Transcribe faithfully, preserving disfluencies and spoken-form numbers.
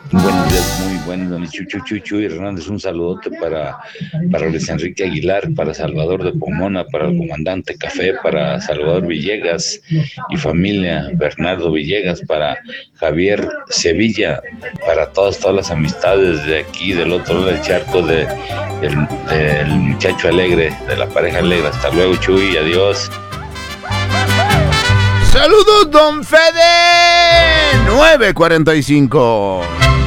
Buenos días, muy buenos, don Chuchu Chuchu Hernández, un saludote para, para Luis Enrique Aguilar, para Salvador de Pomona, para el comandante Café, para Salvador Villegas y familia, Bernardo Villegas, para Javier Sevilla, para todas, todas las amistades de aquí, del otro lado del charco, de, del, del muchacho alegre, de la pareja alegre. Hasta luego, Chuy, adiós. Saludos, don Fede. nueve cuarenta y cinco.